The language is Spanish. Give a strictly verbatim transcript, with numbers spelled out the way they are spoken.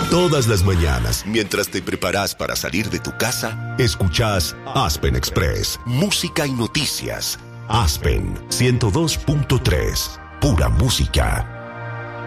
Todas las mañanas, mientras te preparas para salir de tu casa, escuchás Aspen Express, música y noticias. Aspen ciento dos punto tres, pura música.